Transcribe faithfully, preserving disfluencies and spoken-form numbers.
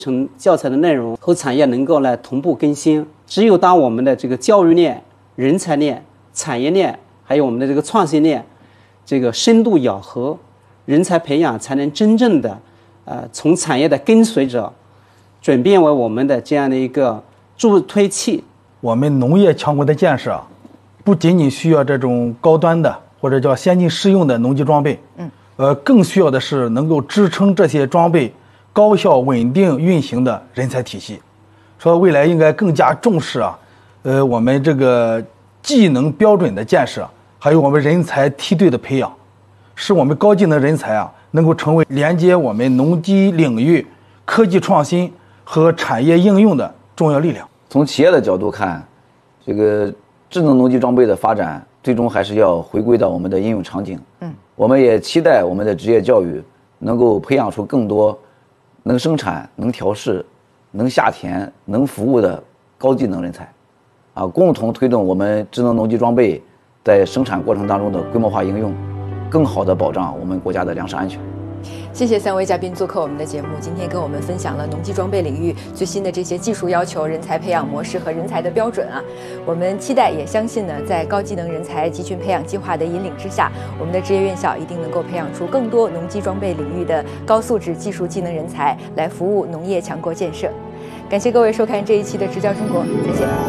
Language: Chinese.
成教材的内容和产业能够来同步更新。只有当我们的这个教育链、人才链、产业链，还有我们的这个创新链，这个深度咬合，人才培养才能真正的，呃，从产业的跟随者，转变为我们的这样的一个助推器。 我们农业强国的建设啊，不仅仅需要这种高端的或者叫先进适用的农机装备，嗯，呃，更需要的是能够支撑这些装备高效稳定运行的人才体系。说未来应该更加重视啊，呃，我们这个技能标准的建设，还有我们人才梯队的培养，使我们高技能人才啊能够成为连接我们农机领域科技创新和产业应用的重要力量。 从企业的角度看，这个智能农机装备的发展最终还是要回归到我们的应用场景。嗯，我们也期待我们的职业教育能够培养出更多能生产、能调试、能下田、能服务的高技能人才，啊，共同推动我们智能农机装备在生产过程当中的规模化应用，更好地保障我们国家的粮食安全。 谢谢三位嘉宾做客我们的节目，今天跟我们分享了农机装备领域最新的这些技术要求、人才培养模式和人才的标准啊。我们期待也相信呢，在高技能人才集群培养计划的引领之下，我们的职业院校一定能够培养出更多农机装备领域的高素质技术技能人才，来服务农业强国建设。感谢各位收看这一期的直教中国，再见。